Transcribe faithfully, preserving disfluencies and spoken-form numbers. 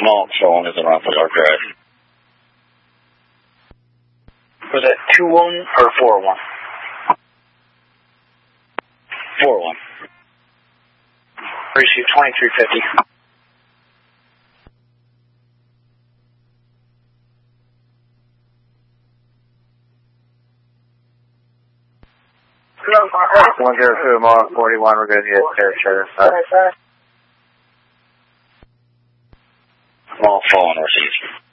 Small phone is around for York Drive. Was that two one or four one? four one. Receive twenty-three fifty. one zero two, Mall forty-one, we're going to get there, Sheriff. Small phone received.